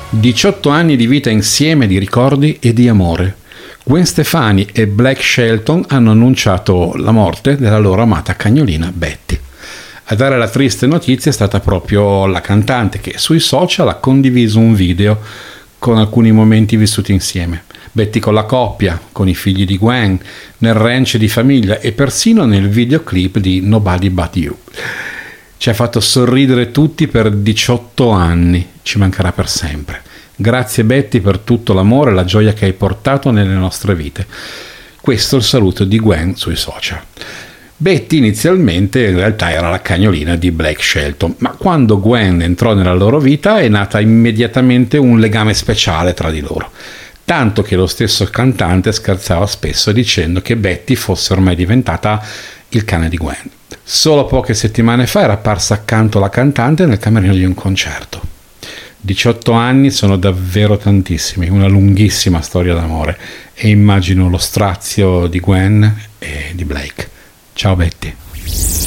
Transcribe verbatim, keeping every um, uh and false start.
diciotto anni di vita insieme, di ricordi e di amore. Gwen Stefani e Blake Shelton hanno annunciato la morte della loro amata cagnolina Betty. A dare la triste notizia è stata proprio la cantante, che sui social ha condiviso un video con alcuni momenti vissuti insieme. Betty con la coppia, con i figli di Gwen, nel ranch di famiglia e persino nel videoclip di Nobody But You. Ci ha fatto sorridere tutti per diciotto anni, ci mancherà per sempre. Grazie Betty per tutto l'amore e la gioia che hai portato nelle nostre vite. Questo è il saluto di Gwen sui social. Betty inizialmente in realtà era la cagnolina di Blake Shelton, ma quando Gwen entrò nella loro vita è nata immediatamente un legame speciale tra di loro, tanto che lo stesso cantante scherzava spesso dicendo che Betty fosse ormai diventata il cane di Gwen. Solo poche settimane fa era apparsa accanto alla cantante nel camerino di un concerto. diciotto anni sono davvero tantissimi, una lunghissima storia d'amore, e immagino lo strazio di Gwen e di Blake. Ciao Betty.